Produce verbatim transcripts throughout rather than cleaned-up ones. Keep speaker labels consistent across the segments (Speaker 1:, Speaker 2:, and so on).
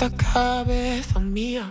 Speaker 1: esta cabeza mía.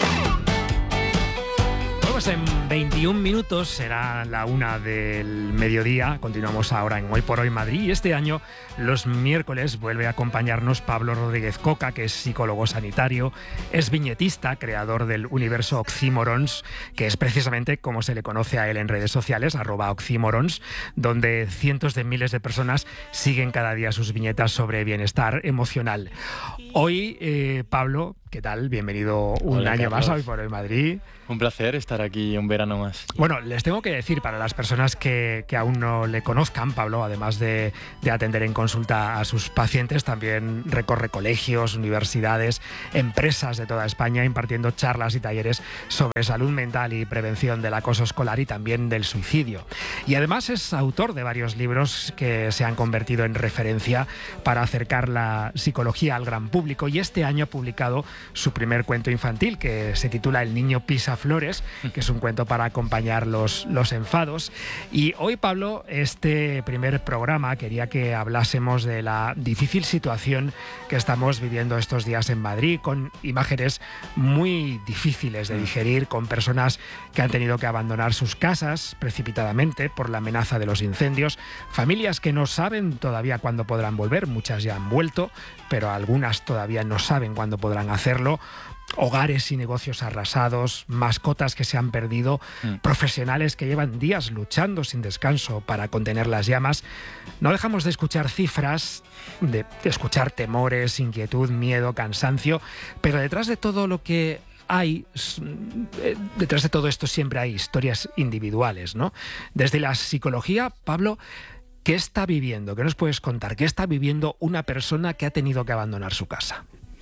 Speaker 2: Pues en veintiún minutos será la una del mediodía. Continuamos ahora en Hoy por Hoy Madrid. Y este año, los miércoles, vuelve a acompañarnos Pablo Rodríguez Coca, que es psicólogo sanitario, es viñetista, creador del universo Oxymorons, que es precisamente como se le conoce a él en redes sociales, arroba Oxymorons, donde cientos de miles de personas siguen cada día sus viñetas sobre bienestar emocional. Hoy, eh, Pablo, ¿qué tal? Bienvenido un
Speaker 3: Hola,
Speaker 2: año
Speaker 3: Carlos.
Speaker 2: más a Hoy por Hoy Madrid.
Speaker 3: Un placer estar aquí un verano más.
Speaker 2: Bueno, les tengo que decir, para las personas que, que aún no le conozcan, Pablo, además de, de atender en consulta a sus pacientes, también recorre colegios, universidades, empresas de toda España, impartiendo charlas y talleres sobre salud mental y prevención del acoso escolar y también del suicidio. Y además es autor de varios libros que se han convertido en referencia para acercar la psicología al gran público, y este año ha publicado su primer cuento infantil, que se titula El niño pisa flores, que es un cuento para acompañar los, los enfados. Y hoy, Pablo, este primer programa quería que hablásemos de la difícil situación que estamos viviendo estos días en Madrid, con imágenes muy difíciles de digerir, con personas que han tenido que abandonar sus casas precipitadamente por la amenaza de los incendios, familias que no saben todavía cuándo podrán volver, muchas ya han vuelto, pero algunas todavía no saben cuándo podrán hacerlo, hogares y negocios arrasados, mascotas que se han perdido, mm. profesionales que llevan días luchando sin descanso para contener las llamas. No dejamos de escuchar cifras, de, de escuchar temores, inquietud, miedo, cansancio, pero detrás de todo lo que hay, detrás de todo esto siempre hay historias individuales, ¿no? Desde la psicología, Pablo, ¿qué está viviendo? ¿Qué nos puedes contar? ¿Qué está viviendo una persona que ha tenido que abandonar su casa?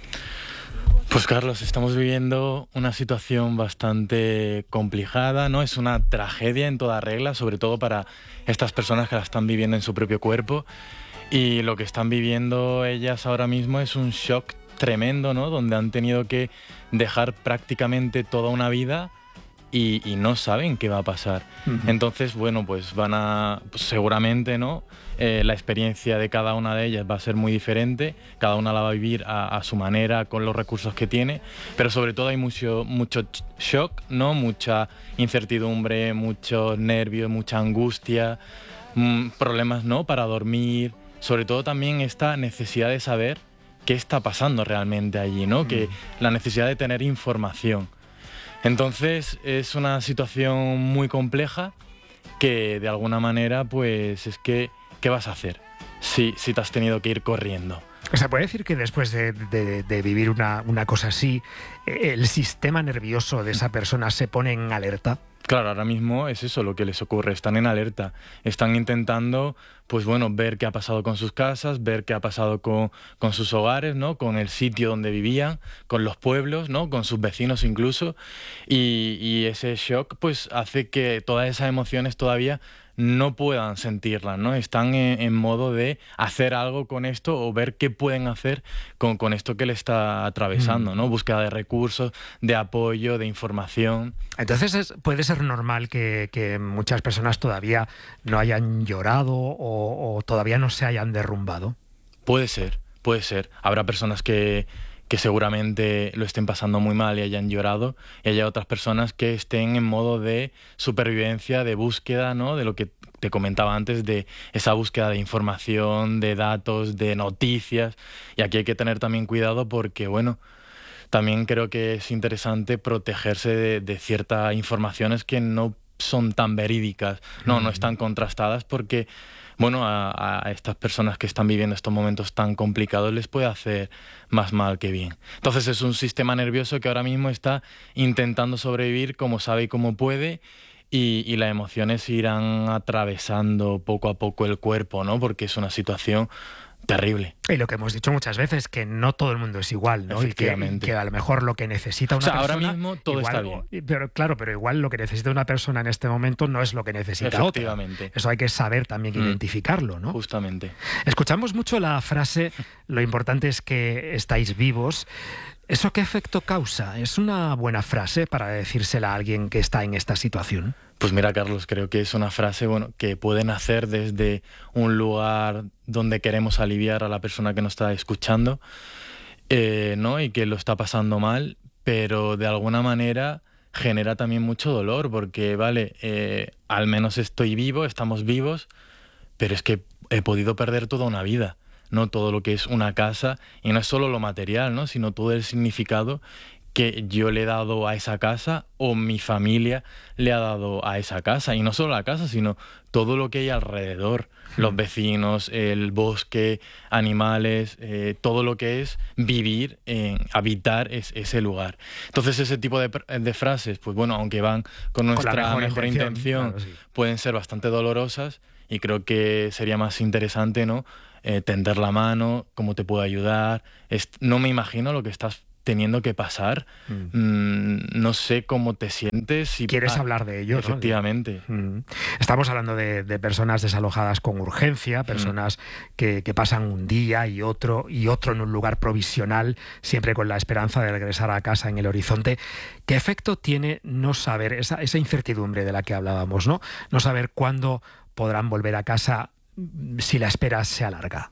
Speaker 3: Pues Carlos, estamos viviendo una situación bastante complicada, ¿no? Es una tragedia en toda regla, sobre todo para estas personas que la están viviendo en su propio cuerpo, y lo que están viviendo ellas ahora mismo es un shock tremendo, ¿no? Donde han tenido que dejar prácticamente toda una vida y, y no saben qué va a pasar. Uh-huh. Entonces, bueno, pues van a, pues seguramente, ¿no? Eh, la experiencia de cada una de ellas va a ser muy diferente, cada una la va a vivir a, a su manera, con los recursos que tiene, pero sobre todo hay mucho, mucho shock, ¿no? Mucha incertidumbre, muchos nervios, mucha angustia, mmm, problemas, ¿no? Para dormir, sobre todo también esta necesidad de saber qué está pasando realmente allí, ¿no? Mm. Que la necesidad de tener información. Entonces es una situación muy compleja que de alguna manera pues es que ¿qué vas a hacer si, si te has tenido que ir corriendo?
Speaker 2: O sea, ¿puede decir que después de, de, de vivir una, una cosa así, el sistema nervioso de esa persona se pone en alerta?
Speaker 3: Claro, ahora mismo es eso lo que les ocurre, están en alerta, están intentando, pues bueno, ver qué ha pasado con sus casas, ver qué ha pasado con, con sus hogares, ¿no? Con el sitio donde vivían, con los pueblos, ¿no? Con sus vecinos incluso, y, y ese shock pues hace que todas esas emociones todavía no puedan sentirlas, ¿no? Están en, en modo de hacer algo con esto o ver qué pueden hacer con, con esto que le está atravesando, ¿no? Búsqueda de recursos, de apoyo, de información.
Speaker 2: Entonces es, puede ser normal que, que muchas personas todavía no hayan llorado o, o todavía no se hayan derrumbado.
Speaker 3: Puede ser, puede ser. Habrá personas que... que seguramente lo estén pasando muy mal y hayan llorado, y haya otras personas que estén en modo de supervivencia, de búsqueda, ¿no? De lo que te comentaba antes, de esa búsqueda de información, de datos, de noticias, y aquí hay que tener también cuidado porque, bueno, también creo que es interesante protegerse de, de ciertas informaciones que no son tan verídicas, no, no están contrastadas, porque bueno, a, a estas personas que están viviendo estos momentos tan complicados les puede hacer más mal que bien. Entonces es un sistema nervioso que ahora mismo está intentando sobrevivir como sabe y como puede, y, y las emociones irán atravesando poco a poco el cuerpo, ¿no? Porque es una situación terrible.
Speaker 2: Y lo que hemos dicho muchas veces, que no todo el mundo es igual, ¿no? Y que, que a lo mejor lo que necesita una
Speaker 3: o sea,
Speaker 2: persona...
Speaker 3: ahora mismo todo
Speaker 2: igual,
Speaker 3: está bien.
Speaker 2: Pero, claro, pero igual lo que necesita una persona en este momento no es lo que necesita otra. Eso hay que saber también mm. identificarlo, ¿no?
Speaker 3: Justamente.
Speaker 2: Escuchamos mucho la frase, lo importante es que estáis vivos. ¿Eso qué efecto causa? ¿Es una buena frase para decírsela a alguien que está en esta situación?
Speaker 3: Pues mira, Carlos, creo que es una frase bueno, que puede nacer desde un lugar donde queremos aliviar a la persona que nos está escuchando, eh, ¿no? Y que lo está pasando mal, pero de alguna manera genera también mucho dolor, porque, vale, eh, al menos estoy vivo, estamos vivos, pero es que he podido perder toda una vida, ¿no? Todo lo que es una casa, y no es solo lo material, ¿no? Sino todo el significado que yo le he dado a esa casa o mi familia le ha dado a esa casa. Y no solo la casa, sino todo lo que hay alrededor. Los vecinos, el bosque, animales, eh, todo lo que es vivir, eh, habitar es, ese lugar. Entonces ese tipo de, de frases, pues bueno, aunque van con nuestra
Speaker 2: con la mejor,
Speaker 3: mejor
Speaker 2: intención,
Speaker 3: intención,
Speaker 2: claro, sí.
Speaker 3: pueden ser bastante dolorosas, y creo que sería más interesante, ¿no? Eh, tender la mano, cómo te puedo ayudar. Es, no me imagino lo que estás teniendo que pasar. Mm. Mm, no sé cómo te sientes. Si,
Speaker 2: ¿Quieres
Speaker 3: ah,
Speaker 2: hablar de ello?
Speaker 3: Efectivamente.
Speaker 2: ¿No? Mm. Estamos hablando de, de personas desalojadas con urgencia, personas mm. que, que pasan un día y otro y otro en un lugar provisional, siempre con la esperanza de regresar a casa en el horizonte. ¿Qué efecto tiene no saber, esa, esa incertidumbre de la que hablábamos, ¿no? No saber cuándo podrán volver a casa si la espera se alarga?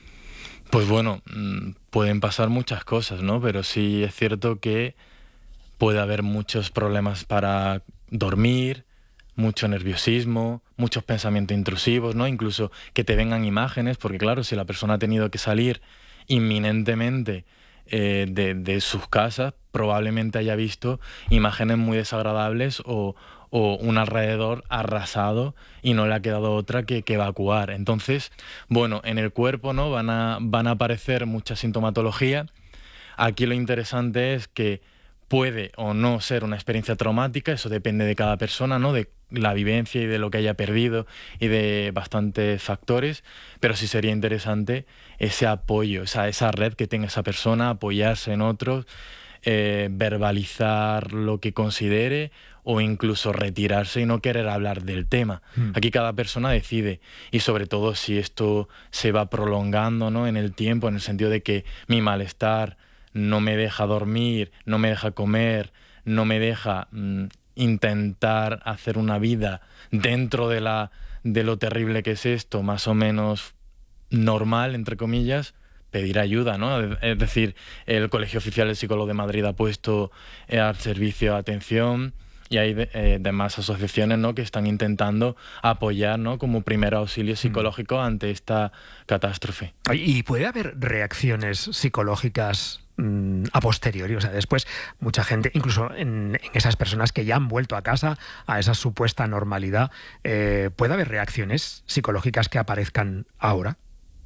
Speaker 3: Pues bueno, pueden pasar muchas cosas, ¿no? Pero sí es cierto que puede haber muchos problemas para dormir, mucho nerviosismo, muchos pensamientos intrusivos, ¿no? Incluso que te vengan imágenes, porque claro, si la persona ha tenido que salir inminentemente eh, de, de sus casas, probablemente haya visto imágenes muy desagradables o, o un alrededor arrasado y no le ha quedado otra que, que evacuar. Entonces, bueno, en el cuerpo, ¿no? van a, van a aparecer mucha sintomatología. Aquí lo interesante es que puede o no ser una experiencia traumática, eso depende de cada persona, ¿no? De la vivencia y de lo que haya perdido y de bastantes factores, pero sí sería interesante ese apoyo, esa, esa red que tenga esa persona, apoyarse en otros, eh, verbalizar lo que considere o incluso retirarse y no querer hablar del tema. Mm. Aquí cada persona decide, y sobre todo si esto se va prolongando, ¿no? En el tiempo, en el sentido de que mi malestar no me deja dormir, no me deja comer, no me deja mmm, intentar hacer una vida dentro de, la, de lo terrible que es esto, más o menos normal, entre comillas, pedir ayuda, ¿no? Es decir, el Colegio Oficial de Psicólogos de Madrid ha puesto eh, al servicio de atención, y hay de, eh, demás asociaciones, ¿no? que están intentando apoyar, ¿no? como primer auxilio psicológico mm. ante esta catástrofe.
Speaker 2: ¿Y puede haber reacciones psicológicas mmm, a posteriori? O sea, después mucha gente, incluso en, en esas personas que ya han vuelto a casa, a esa supuesta normalidad, eh, ¿puede haber reacciones psicológicas que aparezcan ahora?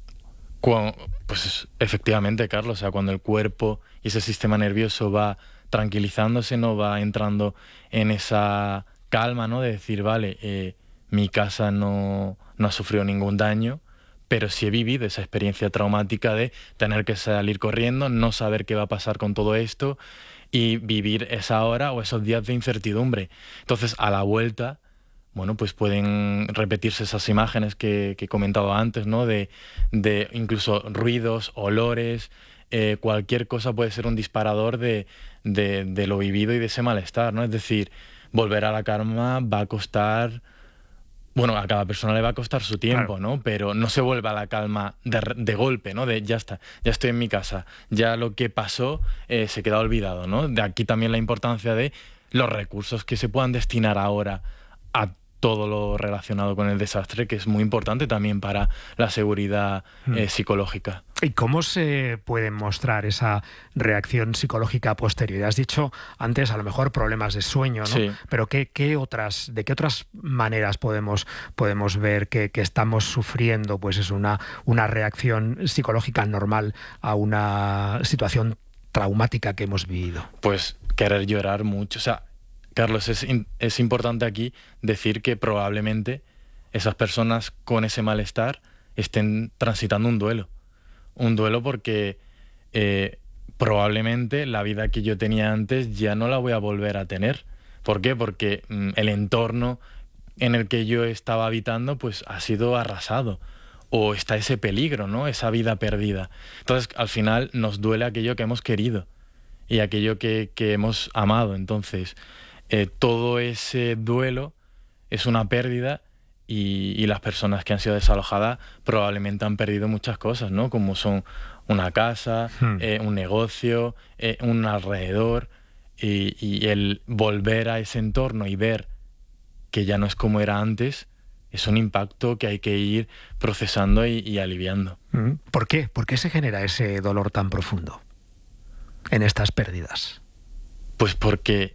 Speaker 3: Cuando, pues efectivamente, Carlos, o sea, cuando el cuerpo y ese sistema nervioso va tranquilizándose, no va entrando en esa calma, ¿no? De decir, vale, eh, mi casa no, no ha sufrido ningún daño, pero sí he vivido esa experiencia traumática de tener que salir corriendo, no saber qué va a pasar con todo esto y vivir esa hora o esos días de incertidumbre. Entonces, a la vuelta, bueno, pues pueden repetirse esas imágenes que, que he comentado antes, ¿no? De, de incluso ruidos, olores. Eh, cualquier cosa puede ser un disparador de, de, de lo vivido y de ese malestar, ¿no? Es decir, volver a la calma va a costar, bueno, a cada persona le va a costar su tiempo, claro. ¿no? Pero no se vuelve a la calma de, de golpe, ¿no? De ya está, ya estoy en mi casa, ya lo que pasó eh, se queda olvidado, ¿no? De aquí también la importancia de los recursos que se puedan destinar ahora a todo lo relacionado con el desastre, que es muy importante también para la seguridad eh, psicológica.
Speaker 2: ¿Y cómo se puede mostrar esa reacción psicológica posterior? Has dicho antes, a lo mejor, problemas de sueño, ¿no?
Speaker 3: Sí.
Speaker 2: Pero ¿qué, qué otras, ¿de qué otras maneras podemos, podemos ver que, que estamos sufriendo pues es una, una reacción psicológica normal a una situación traumática que hemos vivido?
Speaker 3: Pues querer llorar mucho, o sea, Carlos, es, es importante aquí decir que probablemente esas personas con ese malestar estén transitando un duelo. Un duelo porque eh, probablemente la vida que yo tenía antes ya no la voy a volver a tener. ¿Por qué? Porque mm, el entorno en el que yo estaba habitando pues ha sido arrasado. O está ese peligro, ¿no? Esa vida perdida. Entonces, al final nos duele aquello que hemos querido y aquello que, que hemos amado. Entonces, Eh, todo ese duelo es una pérdida y, y las personas que han sido desalojadas probablemente han perdido muchas cosas, ¿no? Como son una casa, hmm. eh, un negocio, eh, un alrededor, y, y el volver a ese entorno y ver que ya no es como era antes, es un impacto que hay que ir procesando y, y aliviando.
Speaker 2: ¿Por qué? ¿Por qué se genera ese dolor tan profundo en estas pérdidas?
Speaker 3: Pues porque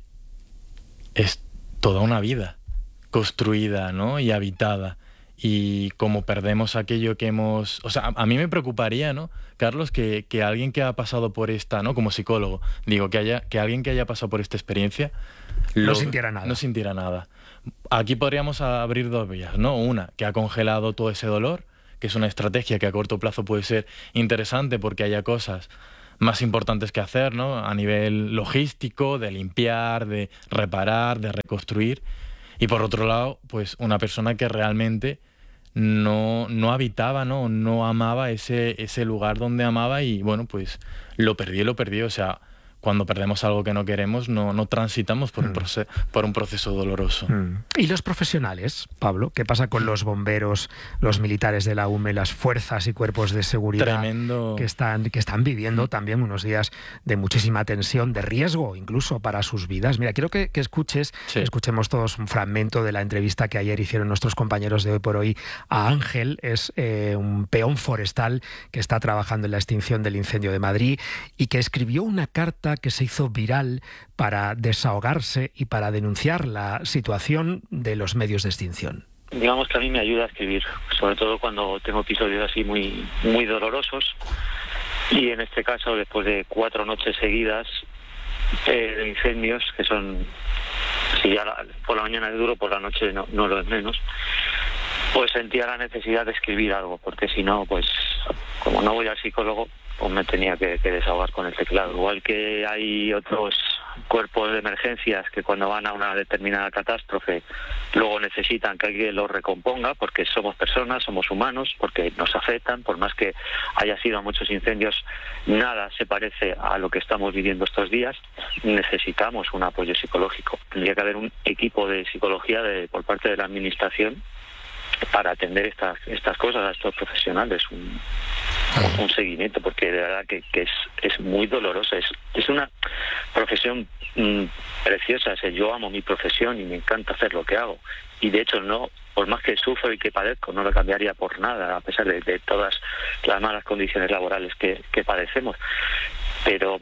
Speaker 3: es toda una vida construida, ¿no? Y habitada. Y como perdemos aquello que hemos... O sea, a, a mí me preocuparía, ¿no, Carlos, que, que alguien que ha pasado por esta, ¿no? Como psicólogo, digo, que, haya, que alguien que haya pasado por esta experiencia...
Speaker 2: No lo, sintiera nada.
Speaker 3: No sintiera nada. Aquí podríamos abrir dos vías, ¿no? Una, que ha congelado todo ese dolor, que es una estrategia que a corto plazo puede ser interesante porque haya cosas más importantes que hacer, ¿no? A nivel logístico, de limpiar, de reparar, de reconstruir. Y por otro lado, pues una persona que realmente no, no habitaba, ¿no? No amaba ese, ese lugar donde amaba y, bueno, pues lo perdió, lo perdió. O sea, cuando perdemos algo que no queremos, no, no transitamos por, mm. un proceso, por un proceso doloroso.
Speaker 2: Mm. ¿Y los profesionales, Pablo? ¿Qué pasa con los bomberos, los militares de la U M E, las fuerzas y cuerpos de seguridad
Speaker 3: Tremendo.
Speaker 2: que están, que están viviendo mm. también unos días de muchísima tensión, de riesgo incluso para sus vidas? Mira, quiero que, que escuches, sí. escuchemos todos un fragmento de la entrevista que ayer hicieron nuestros compañeros de Hoy por Hoy a Ángel. Es eh, un peón forestal que está trabajando en la extinción del incendio de Madrid y que escribió una carta que se hizo viral para desahogarse y para denunciar la situación de los medios de extinción.
Speaker 4: Digamos que a mí me ayuda a escribir, sobre todo cuando tengo episodios así muy, muy dolorosos, y en este caso, después de cuatro noches seguidas eh, de incendios, que son, si ya la, por la mañana es duro, por la noche no, no lo es menos, pues sentía la necesidad de escribir algo, porque si no, pues como no voy al psicólogo, pues me tenía que, que desahogar con el teclado. Igual que hay otros cuerpos de emergencias que cuando van a una determinada catástrofe luego necesitan que alguien los recomponga, porque somos personas, somos humanos, porque nos afectan, por más que haya sido muchos incendios, nada se parece a lo que estamos viviendo estos días. Necesitamos un apoyo psicológico. Tendría que haber un equipo de psicología de, por parte de la administración para atender estas estas cosas a estos profesionales, un, un seguimiento, porque de verdad que, que es es muy doloroso. Es es una profesión mmm, preciosa. O sea, yo amo mi profesión y me encanta hacer lo que hago, y de hecho no, por más que sufro y que padezco, no lo cambiaría por nada, a pesar de, de todas las malas condiciones laborales que, que padecemos. Pero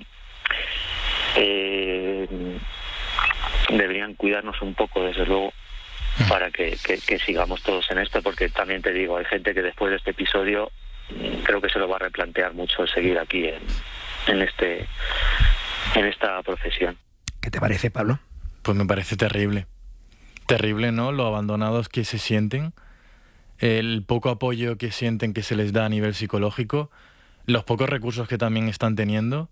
Speaker 4: eh, deberían cuidarnos un poco, desde luego, para que, que, que sigamos todos en esto, porque también te digo, hay gente que después de este episodio creo que se lo va a replantear mucho el seguir aquí en, en este en esta profesión.
Speaker 2: ¿Qué te parece, Pablo?
Speaker 3: Pues me parece terrible. Terrible, ¿no? Lo abandonados que se sienten, el poco apoyo que sienten que se les da a nivel psicológico, los pocos recursos que también están teniendo,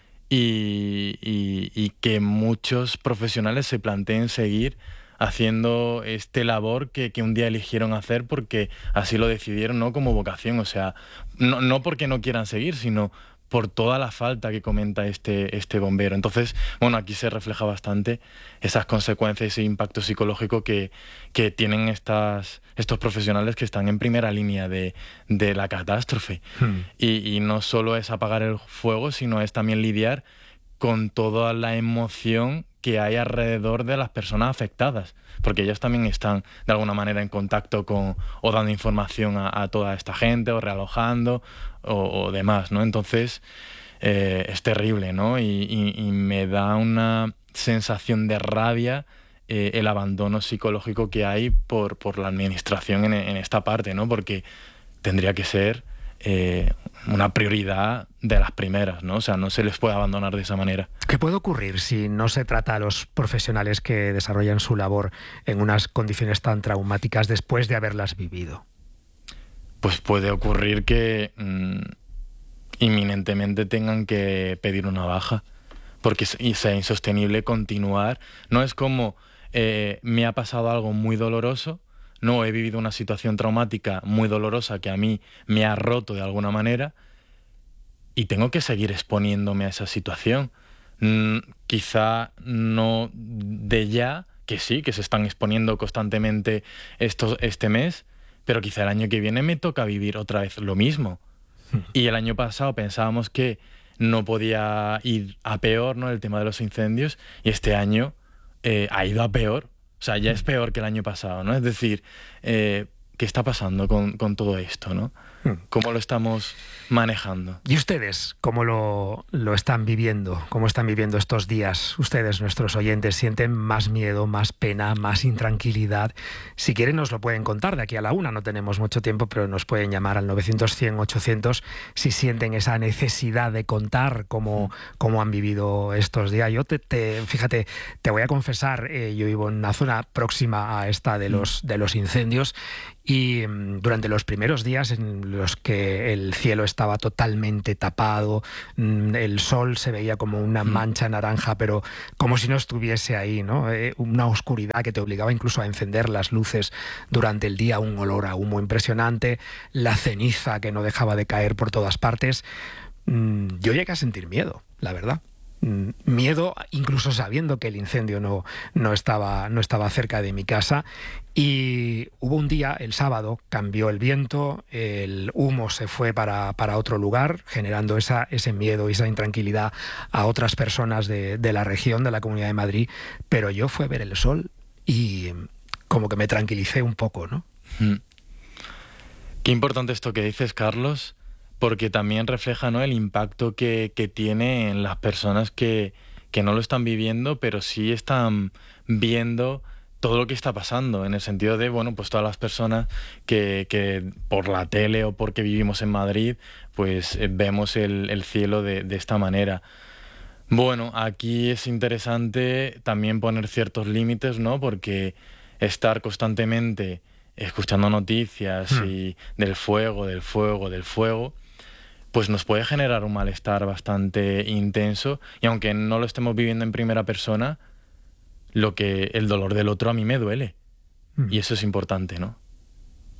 Speaker 3: y, y, y que muchos profesionales se planteen seguir haciendo este labor que, que un día eligieron hacer porque así lo decidieron, ¿no? Como vocación. O sea, no, no porque no quieran seguir, sino por toda la falta que comenta este, este bombero. Entonces, bueno, aquí se refleja bastante esas consecuencias, ese impacto psicológico que, que tienen estas, estos profesionales que están en primera línea de, de la catástrofe. Hmm. Y, y no solo es apagar el fuego, sino es también lidiar con toda la emoción que hay alrededor de las personas afectadas, porque ellas también están de alguna manera en contacto con o dando información a, a toda esta gente, o realojando o, o demás, ¿no? Entonces eh, es terrible, ¿no? Y, y, y me da una sensación de rabia eh, el abandono psicológico que hay por, por la administración en, en esta parte, ¿no? Porque tendría que ser Eh, una prioridad de las primeras, ¿no? O sea, no se les puede abandonar de esa manera.
Speaker 2: ¿Qué puede ocurrir si no se trata a los profesionales que desarrollan su labor en unas condiciones tan traumáticas después de haberlas vivido?
Speaker 3: Pues puede ocurrir que mmm, inminentemente tengan que pedir una baja, porque sea insostenible continuar. No es como eh, me ha pasado algo muy doloroso, no, he vivido una situación traumática muy dolorosa que a mí me ha roto de alguna manera y tengo que seguir exponiéndome a esa situación. Mm, quizá no de ya, que sí, que se están exponiendo constantemente estos, este mes, pero quizá el año que viene me toca vivir otra vez lo mismo. Mm. Y el año pasado pensábamos que no podía ir a peor, ¿no?, el tema de los incendios, y este año eh, ha ido a peor. O sea, ya es peor que el año pasado, ¿no? Es decir, eh, ¿qué está pasando con, con todo esto, ¿no? ¿Cómo lo estamos manejando?
Speaker 2: ¿Y ustedes cómo lo, lo están viviendo? ¿Cómo están viviendo estos días? Ustedes, nuestros oyentes, ¿sienten más miedo, más pena, más intranquilidad? Si quieren nos lo pueden contar de aquí a la una, no tenemos mucho tiempo, pero nos pueden llamar al novecientos, cien, ochocientos si sienten esa necesidad de contar cómo, cómo han vivido estos días. Yo, te, te, fíjate, te voy a confesar, eh, yo vivo en una zona próxima a esta de los, de los incendios, y durante los primeros días en los que el cielo estaba totalmente tapado, el sol se veía como una mancha naranja, pero como si no estuviese ahí, ¿no? Eh, una oscuridad que te obligaba incluso a encender las luces durante el día, un olor a humo impresionante, la ceniza que no dejaba de caer por todas partes. Yo llegué a sentir miedo, la verdad. Miedo, incluso sabiendo que el incendio no, no, estaba, no estaba cerca de mi casa. Y hubo un día, el sábado, cambió el viento, el humo se fue para, para otro lugar, generando esa, ese miedo y esa intranquilidad a otras personas de, de la región, de la Comunidad de Madrid. Pero yo fui a ver el sol y como que me tranquilicé un poco, ¿no?
Speaker 3: Mm. Qué importante esto que dices, Carlos, porque también refleja, ¿no?, el impacto que, que tiene en las personas que, que no lo están viviendo, pero sí están viendo todo lo que está pasando, en el sentido de, bueno, pues todas las personas que, que por la tele o porque vivimos en Madrid, pues eh, vemos el, el cielo de, de esta manera. Bueno, aquí es interesante también poner ciertos límites, ¿no?, porque estar constantemente escuchando noticias hmm. y del fuego, del fuego, del fuego, pues nos puede generar un malestar bastante intenso, y aunque no lo estemos viviendo en primera persona, lo que el dolor del otro a mí me duele. Mm. Y eso es importante, ¿no?